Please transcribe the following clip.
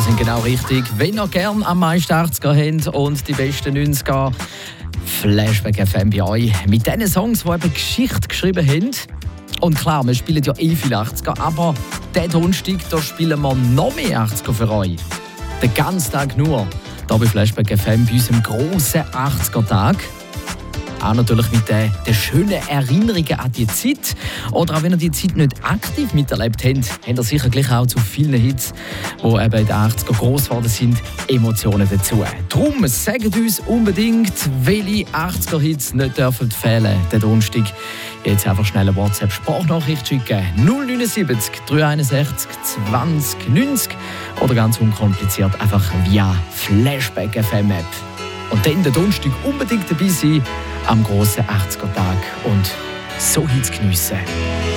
sind genau richtig. Wenn ihr gerne am meisten 80er habt und die besten 90er, Flashback FM bei euch. Mit diesen Songs, die eben Geschichte geschrieben haben. Und klar, wir spielen ja viele 80er, aber diesen Donnerstag, da spielen wir noch mehr 80er für euch. Den ganzen Tag nur. Hier bei Flashback FM, bei unserem grossen 80er-Tag. Auch natürlich mit den schönen Erinnerungen an die Zeit. Oder auch wenn ihr die Zeit nicht aktiv miterlebt habt, habt ihr sicher gleich auch zu vielen Hits, die eben in den 80er gross geworden sind, Emotionen dazu. Darum sagt uns unbedingt, welche 80er-Hits nicht dürfen fehlen. Den Donnerstag jetzt einfach schnell eine WhatsApp-Sprachnachricht schicken. 079 361 20 90 oder ganz unkompliziert einfach via Flashback FM App. Und dann den Donnerstag unbedingt dabei sein am grossen 80er-Tag und so Hits geniessen.